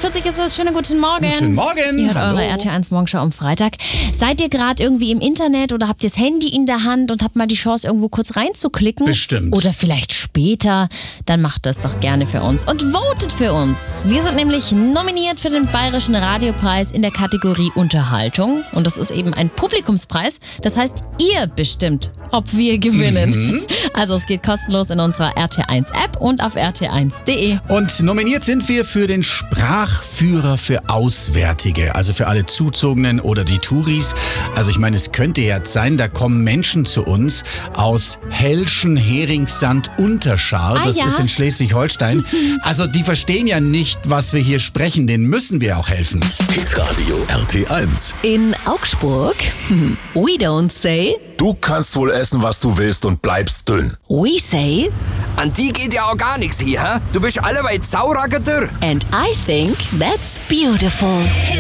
8.45 ist es. Schönen guten Morgen. Guten Morgen. Ihr hört Hallo. eure RT1 Morgenshow am Freitag. Seid ihr gerade irgendwie im Internet oder habt ihr das Handy in der Hand und habt mal die Chance, irgendwo kurz reinzuklicken? Bestimmt. Oder vielleicht später? Dann macht das doch gerne für uns und votet für uns. Wir sind nämlich nominiert für den Bayerischen Radiopreis in der Kategorie Unterhaltung. Und das ist eben ein Publikumspreis. Das heißt, ihr bestimmt, ob wir gewinnen. Also es geht kostenlos in unserer RT1-App und auf rt1.de. Und nominiert sind wir für den Sprachführer für Auswärtige, also für alle Zuzogenen oder die Touris. Also ich meine, es könnte jetzt sein, da kommen Menschen zu uns aus Helschen, Heringssand, Unterschar. Das ja. ist in Schleswig-Holstein. Also die verstehen ja nicht, was wir hier sprechen. Denen müssen wir auch helfen. Hitradio RT1. In Augsburg, we don't say, Du kannst wohl essen, was du willst und bleibst dünn. we say, An die geht ja auch gar nichts hier, hä? Du bist alleweit sauracketer. and I think that's beautiful.